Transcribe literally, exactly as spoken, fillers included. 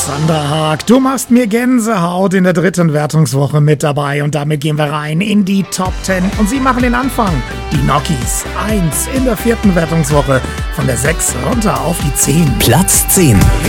Sandra Haag, du machst mir Gänsehaut in der dritten Wertungswoche mit dabei und damit gehen wir rein in die Top zehn und sie machen den Anfang. Die Nockies, eins in der vierten Wertungswoche, von der sechs runter auf die zehn. Platz zehn.